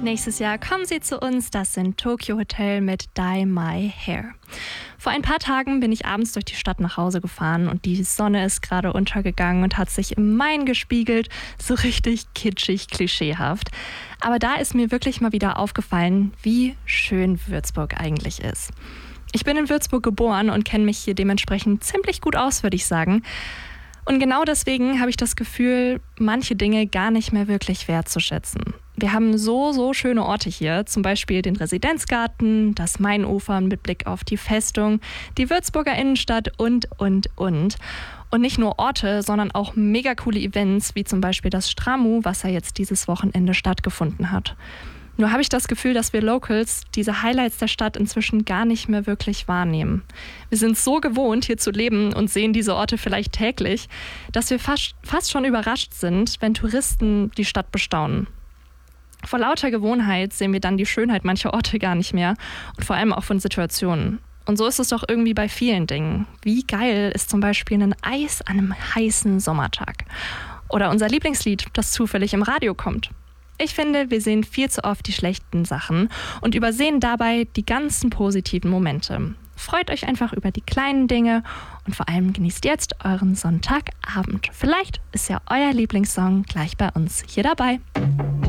Nächstes Jahr kommen sie zu uns, das sind Tokyo Hotel mit Dye My Hair. Vor ein paar Tagen bin ich abends durch die Stadt nach Hause gefahren und die Sonne ist gerade untergegangen und hat sich im Main gespiegelt, so richtig kitschig, klischeehaft. Aber da ist mir wirklich mal wieder aufgefallen, wie schön Würzburg eigentlich ist. Ich bin in Würzburg geboren und kenne mich hier dementsprechend ziemlich gut aus, würde ich sagen. Und genau deswegen habe ich das Gefühl, manche Dinge gar nicht mehr wirklich wertzuschätzen. Wir haben so schöne Orte hier, zum Beispiel den Residenzgarten, das Mainufer mit Blick auf die Festung, die Würzburger Innenstadt und. Und nicht nur Orte, sondern auch mega coole Events, wie zum Beispiel das Stramu, was ja jetzt dieses Wochenende stattgefunden hat. Nur habe ich das Gefühl, dass wir Locals diese Highlights der Stadt inzwischen gar nicht mehr wirklich wahrnehmen. Wir sind so gewohnt, hier zu leben und sehen diese Orte vielleicht täglich, dass wir fast schon überrascht sind, wenn Touristen die Stadt bestaunen. Vor lauter Gewohnheit sehen wir dann die Schönheit mancher Orte gar nicht mehr und vor allem auch von Situationen. Und so ist es doch irgendwie bei vielen Dingen. Wie geil ist zum Beispiel ein Eis an einem heißen Sommertag? Oder unser Lieblingslied, das zufällig im Radio kommt. Ich finde, wir sehen viel zu oft die schlechten Sachen und übersehen dabei die ganzen positiven Momente. Freut euch einfach über die kleinen Dinge und vor allem genießt jetzt euren Sonntagabend. Vielleicht ist ja euer Lieblingssong gleich bei uns hier dabei.